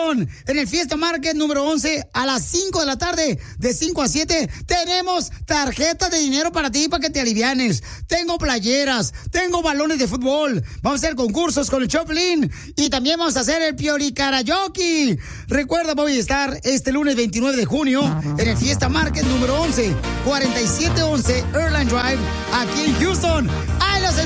Houston, en el Fiesta Market número 11, a las 5 de la tarde, de 5 a 7, tenemos tarjetas de dinero para ti, para que te alivianes. Tengo playeras, tengo balones de fútbol, vamos a hacer concursos con el Choplin y también vamos a hacer el Pioli Karaoke. Recuerda, voy a estar este lunes 29 de junio en el Fiesta Market número 11, 4711 Airline Drive, aquí en Houston.